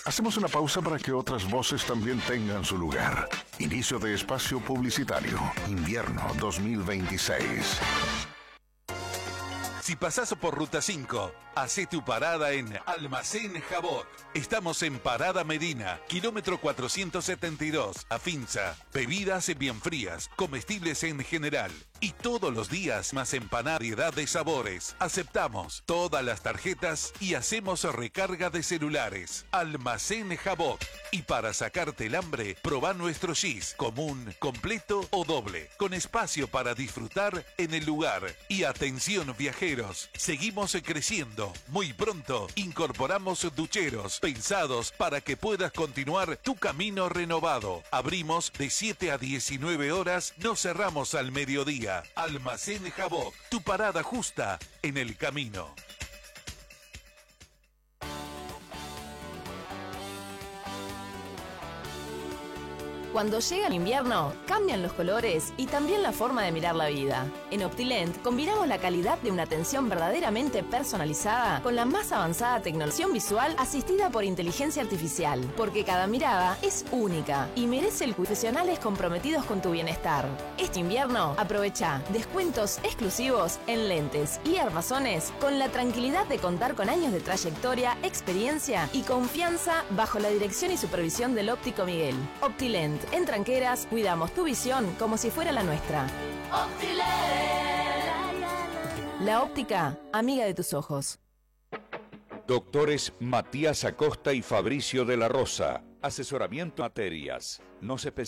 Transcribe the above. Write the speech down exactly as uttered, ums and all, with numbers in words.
Hacemos una pausa para que otras voces también tengan su lugar. Inicio de espacio publicitario. Invierno dos mil veintiséis. Si pasás por Ruta cinco, hacé tu parada en Almacén Jabot. Estamos en Parada Medina, kilómetro cuatrocientos setenta y dos, Afinza. Bebidas bien frías, comestibles en general. Y todos los días más empanada variedad de sabores. Aceptamos todas las tarjetas y hacemos recarga de celulares. Almacén Jabot. Y para sacarte el hambre, probá nuestro gis, común, completo o doble, con espacio para disfrutar en el lugar. Y atención viajeros, seguimos creciendo. Muy pronto incorporamos ducheros pensados para que puedas continuar tu camino renovado. Abrimos de siete a diecinueve horas, no cerramos al mediodía. Almacén Jabot, tu parada justa en el camino. Cuando llega el invierno, cambian los colores y también la forma de mirar la vida. En Optilent combinamos la calidad de una atención verdaderamente personalizada con la más avanzada tecnología visual asistida por inteligencia artificial, porque cada mirada es única y merece el profesionales comprometidos con tu bienestar. Este invierno, aprovecha descuentos exclusivos en lentes y armazones con la tranquilidad de contar con años de trayectoria, experiencia y confianza bajo la dirección y supervisión del óptico Miguel. Optilent. En Tranqueras, cuidamos tu visión como si fuera la nuestra. La óptica, amiga de tus ojos. Doctores Matías Acosta y Fabricio de la Rosa. Asesoramiento en materias. No se